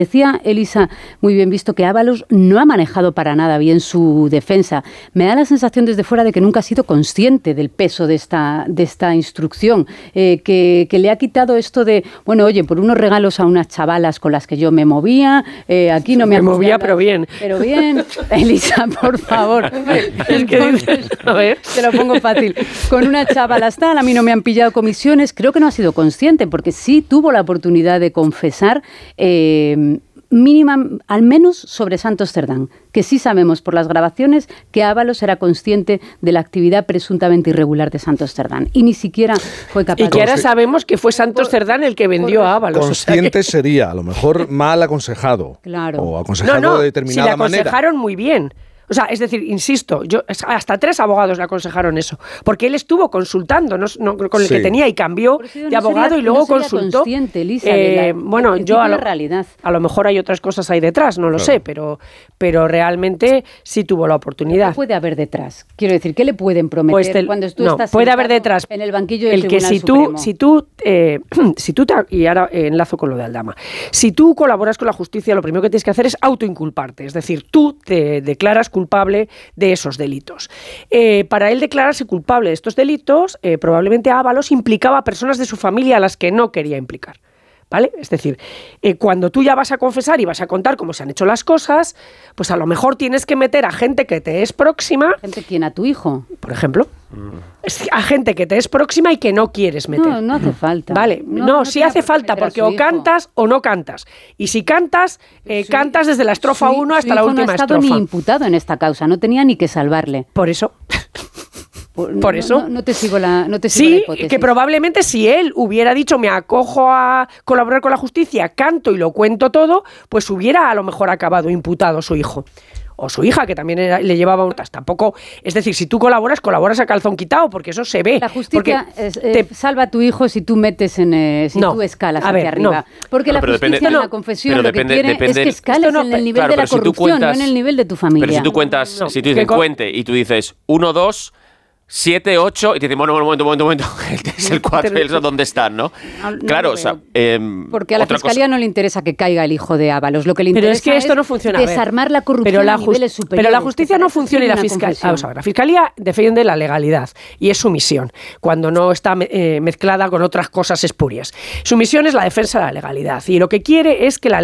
Decía Elisa, muy bien visto, que Ábalos no ha manejado para nada bien su defensa. Me da la sensación desde fuera de que nunca ha sido consciente del peso de esta instrucción, que le ha quitado esto de, bueno, oye, por unos regalos a unas chavalas con las que yo me movía, aquí no me movía, pero bien. Pero bien. Elisa, por favor. Es que dices, a ver. Te lo pongo fácil. Con unas chavalas tal, a mí no me han pillado comisiones. Creo que no ha sido consciente, porque sí tuvo la oportunidad de confesar mínima, al menos sobre Santos Cerdán, que sí sabemos por las grabaciones que Ábalos era consciente de la actividad presuntamente irregular de Santos Cerdán y ni siquiera fue capaz. Y que ahora sabemos que fue Santos Cerdán el que vendió a Ábalos. Consciente sería, a lo mejor mal aconsejado. Claro. O aconsejado de determinada manera. Si le aconsejaron muy bien. O sea, es decir, insisto, hasta 3 abogados le aconsejaron eso, porque él estuvo consultando con el que tenía y cambió de abogado y luego consultó. Lisa, bueno, yo a lo mejor hay otras cosas ahí detrás, no lo sé, pero realmente sí tuvo la oportunidad. ¿Qué puede haber detrás? Quiero decir, ¿qué le pueden prometer pues cuando tú estás puede haber detrás en el banquillo del Tribunal Supremo? Y ahora enlazo con lo de Aldama. Si tú colaboras con la justicia, lo primero que tienes que hacer es autoinculparte, es decir, tú te declaras culpable de esos delitos. Para él declararse culpable de estos delitos, probablemente Ábalos implicaba a personas de su familia a las que no quería implicar. ¿Vale? Es decir, cuando tú ya vas a confesar y vas a contar cómo se han hecho las cosas, pues a lo mejor tienes que meter a gente que te es próxima. ¿Gente quién? ¿A tu hijo? Por ejemplo. A gente que te es próxima y que no quieres meter. No hace falta. Vale, no sí hace falta, porque o cantas o no cantas. Y si cantas, cantas desde la estrofa 1 hasta la última estrofa. No ha estado ni imputado en esta causa, no tenía ni que salvarle. Por eso. Por eso. No te sigo la hipótesis. Sí, que probablemente si él hubiera dicho me acojo a colaborar con la justicia, canto y lo cuento todo, pues hubiera a lo mejor acabado imputado su hijo. O su hija, que también le llevaba un... Tampoco, es decir, si tú colaboras a calzón quitado, porque eso se ve. La justicia salva a tu hijo si tú metes tú escalas hacia arriba. Porque la justicia en la confesión lo que quiere es que escales en el nivel de la corrupción, no en el nivel de tu familia. Pero si tú cuentas, si tú dices cuente y tú dices 1, 2... 7, 8, y te dicen, bueno, un momento, es el 4, y ¿dónde están, no? Claro, o sea... porque a la Fiscalía no le interesa que caiga el hijo de Ábalos, lo que le interesa es que esto no funciona, desarmar la corrupción a niveles superiores. Pero la justicia no funciona y la Fiscalía... la Fiscalía defiende la legalidad, y es su misión, cuando no está mezclada con otras cosas espurias. Su misión es la defensa de la legalidad, y lo que quiere es que la